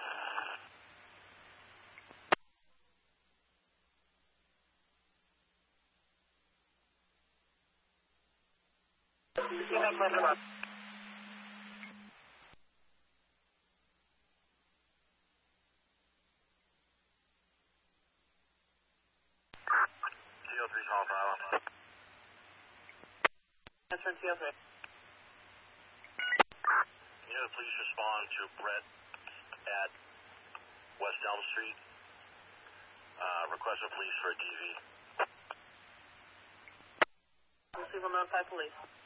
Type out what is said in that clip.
TO3 South Island. Answer TO3. Can you please respond to Brett at West Elm Street? Request for police for a DV. We'll see, we'll notify police.